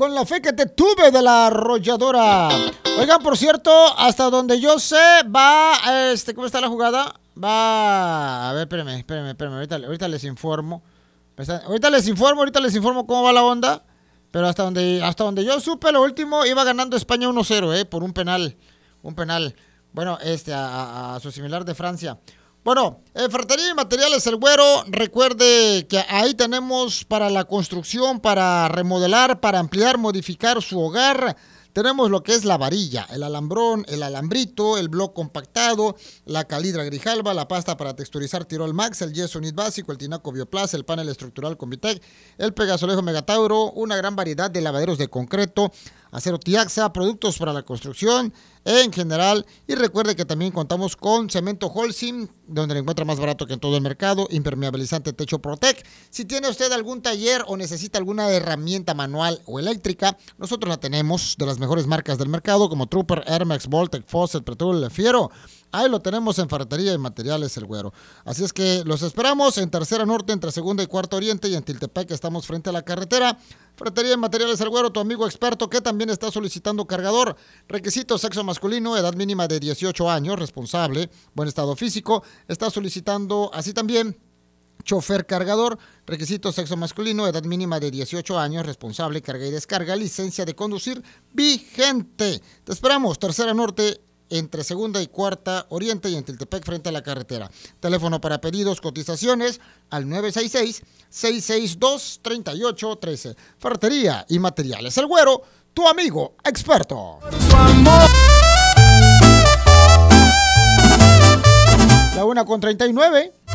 con la fe que te tuve de la arrolladora. Oigan, por cierto, hasta donde yo sé, va, ¿cómo está la jugada? Va, a ver, espérame, ahorita les informo. Ahorita les informo cómo va la onda. Pero hasta donde yo supe, lo último, iba ganando España 1-0, por un penal. Bueno, a su similar de Francia. Bueno, Ferretería y Materiales El Güero, recuerde que ahí tenemos para la construcción, para remodelar, para ampliar, modificar su hogar. Tenemos lo que es la varilla, el alambrón, el alambrito, el bloc compactado, la calidra Grijalba, la pasta para texturizar Tirol Max, el yeso Nit básico, el tinaco Bioplas, el panel estructural Convitec, el pegasolejo Megatauro, una gran variedad de lavaderos de concreto, acero Tiaxa, productos para la construcción en general. Y recuerde que también contamos con cemento Holcim, donde lo encuentra más barato que en todo el mercado, impermeabilizante Techo Protec. Si tiene usted algún taller o necesita alguna herramienta manual o eléctrica, nosotros la tenemos de las mejores marcas del mercado, como Trooper, Hermex, Voltec, Fosset, Pretul, Fiero. Ahí lo tenemos en Ferretería y Materiales El Güero. Así es que los esperamos en Tercera Norte, entre Segunda y Cuarta Oriente, y en Tiltepec, que estamos frente a la carretera. Ferretería y Materiales El Güero, tu amigo experto que también está solicitando cargador. Requisitos: sexo masculino, edad mínima de 18 años, responsable, buen estado físico. Está solicitando así también chofer cargador. Requisitos: sexo masculino, edad mínima de 18 años, responsable, carga y descarga, licencia de conducir vigente. Te esperamos, Tercera Norte, entre Segunda y Cuarta Oriente, y en Tiltepec, frente a la carretera. Teléfono para pedidos, cotizaciones al 966-662-3813. Ferretería y Materiales El Güero, tu amigo experto. La 1:39.